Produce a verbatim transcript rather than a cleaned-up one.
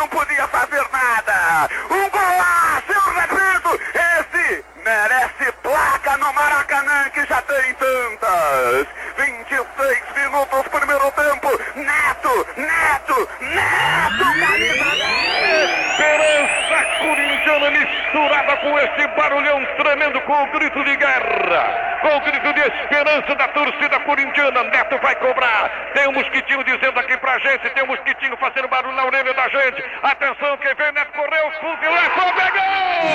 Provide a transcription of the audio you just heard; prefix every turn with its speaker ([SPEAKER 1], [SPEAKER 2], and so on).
[SPEAKER 1] não podia fazer nada. Um golaço, eu repito, esse merece placa no Maracanã, que já tem tantas. vinte e seis minutos, primeiro tempo. Neto, Neto, Neto, camisa dez.
[SPEAKER 2] Esperança corintiana misturada com esse barulhão tremendo, com o grito de guerra, com o grito de esperança da torcida corintiana. Neto vai cobrar. Tem um mosquitinho dizendo aqui pra gente, tem um mosquitinho fazendo barulho na orelha da gente. Atenção, quem vem, Neto correu, fuzilou, pegou!